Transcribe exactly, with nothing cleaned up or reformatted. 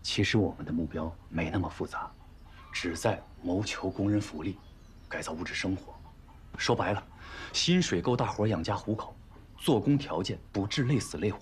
其实我们的目标没那么复杂，只在谋求工人福利，改造物质生活。说白了，薪水够大伙养家糊口，做工条件不致累死累活。